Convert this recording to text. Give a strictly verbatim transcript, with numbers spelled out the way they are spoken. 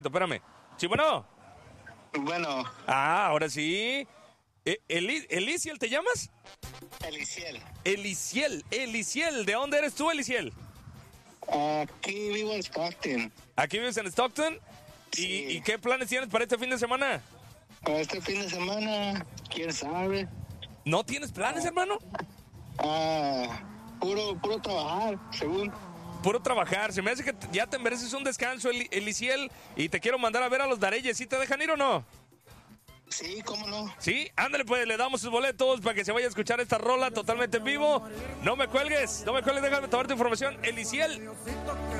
Espérame. Sí, bueno. Bueno. Ah, ahora sí. Eh, Eli- ¿Eliciel te llamas? Eliciel. Eliciel, Eliciel. ¿De dónde eres tú, Eliciel? Aquí vivo en Stockton. ¿Aquí vives en Stockton? Sí. ¿Y, ¿Y qué planes tienes para este fin de semana? Para este fin de semana, quién sabe. ¿No tienes planes, hermano? Ah, puro, puro trabajar, según. Puro trabajar. Se me hace que t- ya te mereces un descanso, Eli- Eliciel, y te quiero mandar a ver a los Dareyes. ¿Sí te dejan ir o no? Sí, cómo no. Sí, ándale pues, le damos sus boletos para que se vaya a escuchar esta rola totalmente en vivo. No me cuelgues, no me cuelgues, déjame tomar tu información. Eliciel.